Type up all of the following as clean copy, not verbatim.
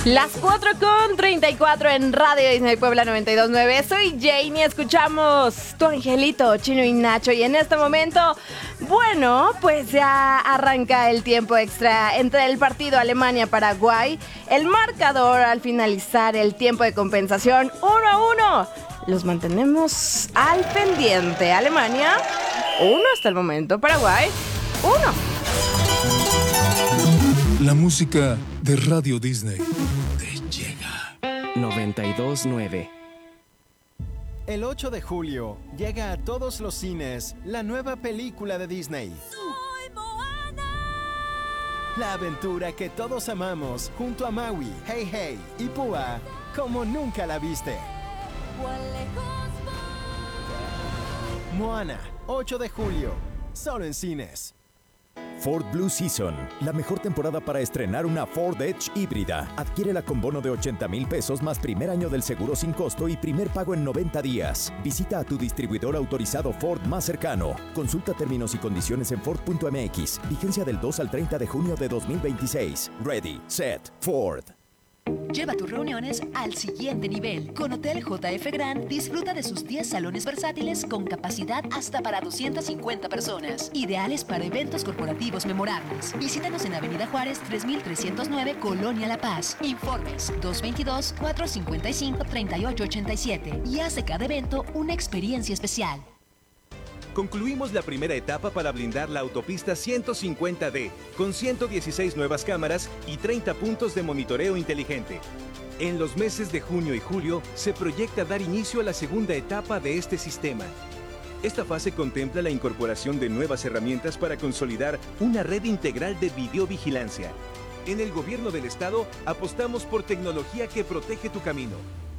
Las 4:34 en Radio Disney Puebla 92.9. Soy Janie, escuchamos Tu Angelito, Chino y Nacho. Y en este momento, bueno, pues ya arranca el tiempo extra entre el partido Alemania-Paraguay. El marcador al finalizar el tiempo de compensación, 1-1. Los mantenemos al pendiente. Alemania, 1 hasta el momento. Paraguay, 1. La música de Radio Disney te llega. 92.9. El 8 de julio llega a todos los cines la nueva película de Disney. ¡Soy Moana! La aventura que todos amamos junto a Maui, Hey Hey y Púa como nunca la viste. Moana, 8 de julio, solo en cines. Ford Blue Season, la mejor temporada para estrenar una Ford Edge híbrida. Adquiérela con bono de 80,000 pesos más primer año del seguro sin costo y primer pago en 90 días. Visita a tu distribuidor autorizado Ford más cercano. Consulta términos y condiciones en Ford.mx. Vigencia del 2 al 30 de junio de 2026. Ready, Set, Ford. Lleva tus reuniones al siguiente nivel. Con Hotel JF Grand, disfruta de sus 10 salones versátiles con capacidad hasta para 250 personas. Ideales para eventos corporativos memorables. Visítanos en Avenida Juárez 3309, Colonia La Paz. Informes 222-455-3887. Y haz de cada evento una experiencia especial. Concluimos la primera etapa para blindar la autopista 150D, con 116 nuevas cámaras y 30 puntos de monitoreo inteligente. En los meses de junio y julio se proyecta dar inicio a la segunda etapa de este sistema. Esta fase contempla la incorporación de nuevas herramientas para consolidar una red integral de videovigilancia. En el Gobierno del Estado apostamos por tecnología que protege tu camino.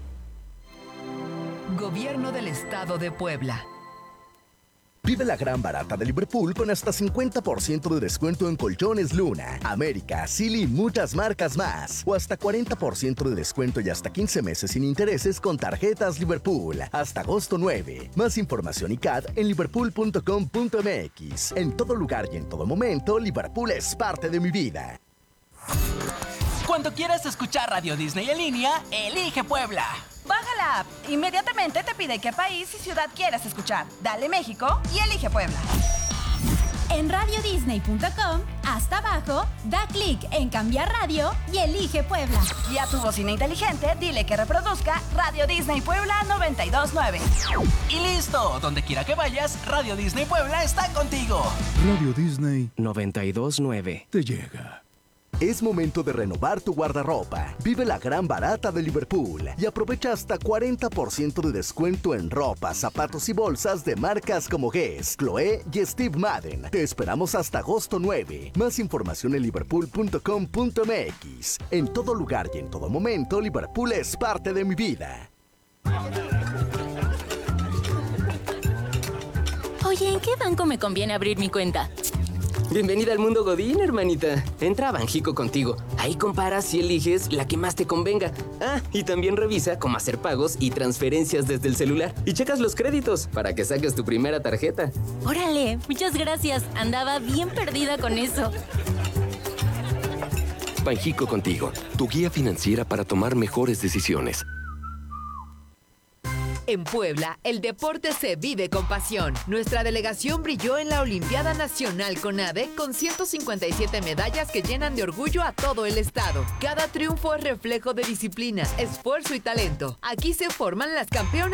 Gobierno del Estado de Puebla. Vive la gran barata de Liverpool con hasta 50% de descuento en colchones Luna, América, Silly y muchas marcas más. O hasta 40% de descuento y hasta 15 meses sin intereses con tarjetas Liverpool. Hasta agosto 9. Más información y CAD en liverpool.com.mx. En todo lugar y en todo momento, Liverpool es parte de mi vida. Cuando quieras escuchar Radio Disney en línea, elige Puebla. Baja la app. Inmediatamente te pide qué país y ciudad quieras escuchar. Dale México y elige Puebla. En radiodisney.com, hasta abajo, da clic en cambiar radio y elige Puebla. Y a tu bocina inteligente, dile que reproduzca Radio Disney Puebla 92.9. Y listo, donde quiera que vayas, Radio Disney Puebla está contigo. Radio Disney 92.9 te llega. Es momento de renovar tu guardarropa. Vive la gran barata de Liverpool y aprovecha hasta 40% de descuento en ropa, zapatos y bolsas de marcas como Guess, Chloé y Steve Madden. Te esperamos hasta agosto 9. Más información en liverpool.com.mx. En todo lugar y en todo momento, Liverpool es parte de mi vida. Oye, ¿en qué banco me conviene abrir mi cuenta? Bienvenida al mundo Godín, hermanita. Entra a Banjico Contigo. Ahí comparas y eliges la que más te convenga. Ah, y también revisa cómo hacer pagos y transferencias desde el celular. Y checas los créditos para que saques tu primera tarjeta. Órale, muchas gracias. Andaba bien perdida con eso. Banjico Contigo, tu guía financiera para tomar mejores decisiones. En Puebla, el deporte se vive con pasión. Nuestra delegación brilló en la Olimpiada Nacional CONADE con 157 medallas que llenan de orgullo a todo el estado. Cada triunfo es reflejo de disciplina, esfuerzo y talento. Aquí se forman las campeonas